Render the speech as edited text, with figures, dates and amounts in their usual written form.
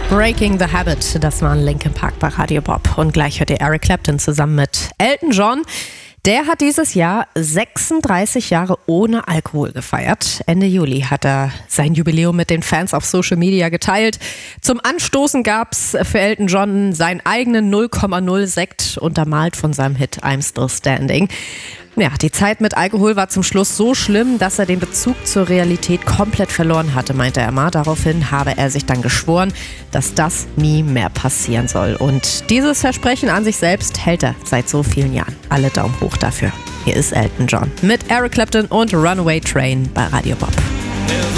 Breaking the Habit, das war ein Linkin Park bei Radio Bob. Und gleich hört ihr Eric Clapton zusammen mit Elton John. Der hat dieses Jahr 36 Jahre ohne Alkohol gefeiert. Ende Juli hat er sein Jubiläum mit den Fans auf Social Media geteilt. Zum Anstoßen gab's für Elton John seinen eigenen 0,0 Sekt, untermalt von seinem Hit I'm Still Standing. Ja, die Zeit mit Alkohol war zum Schluss so schlimm, dass er den Bezug zur Realität komplett verloren hatte, meinte er mal. Daraufhin habe er sich dann geschworen, dass das nie mehr passieren soll. Und dieses Versprechen an sich selbst hält er seit so vielen Jahren. Alle Daumen hoch dafür. Hier ist Elton John mit Eric Clapton und Runaway Train bei Radio Bob.